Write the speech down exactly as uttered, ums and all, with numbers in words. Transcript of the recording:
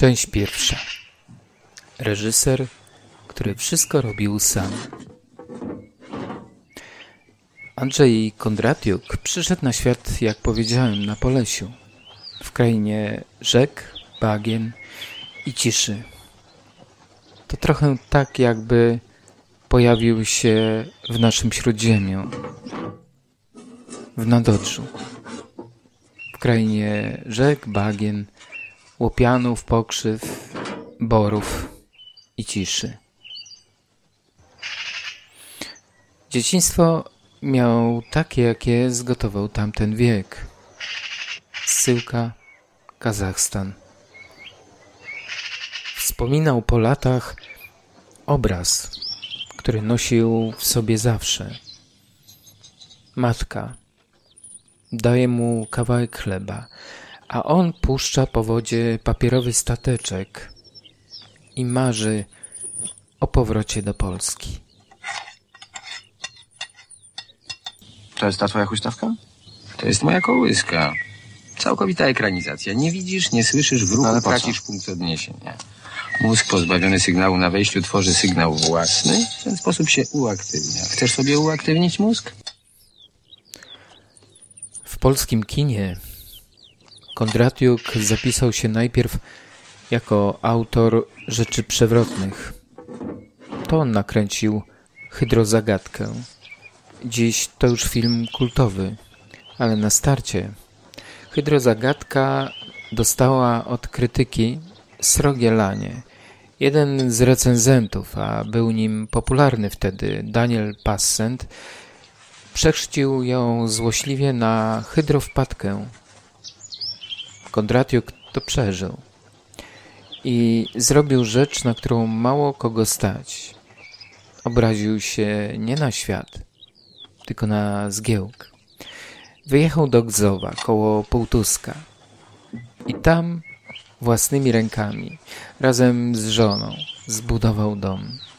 Część pierwsza. Reżyser, który wszystko robił sam. Andrzej Kondratiuk przyszedł na świat, jak powiedziałem, na Polesiu, w krainie rzek, bagien i ciszy. To trochę tak, jakby pojawił się w naszym Śródziemiu, w Nadodrzu, w krainie rzek, bagien, łopianów, pokrzyw, borów i ciszy. Dzieciństwo miał takie, jakie zgotował tamten wiek. Zsyłka, Kazachstan. Wspominał po latach obraz, który nosił w sobie zawsze. Matka daje mu kawałek chleba, a on puszcza po wodzie papierowy stateczek i marzy o powrocie do Polski. To jest ta twoja huśtawka? To jest moja kołyska. Całkowita ekranizacja. Nie widzisz, nie słyszysz, w ruchu Ale po co? tracisz punkt odniesienia. Mózg pozbawiony sygnału na wejściu tworzy sygnał własny. W ten sposób się uaktywnia. Chcesz sobie uaktywnić mózg? W polskim kinie Kondratiuk zapisał się najpierw jako autor Rzeczy Przewrotnych. To on nakręcił Hydrozagadkę. Dziś to już film kultowy, ale na starcie Hydrozagadka dostała od krytyki srogie lanie. Jeden z recenzentów, a był nim popularny wtedy Daniel Passent, przechrzcił ją złośliwie na hydrowpadkę. Kondratiuk to przeżył i zrobił rzecz, na którą mało kogo stać. Obraził się nie na świat, tylko na zgiełk. Wyjechał do Gzowa, koło Półtuska i tam własnymi rękami, razem z żoną, zbudował dom.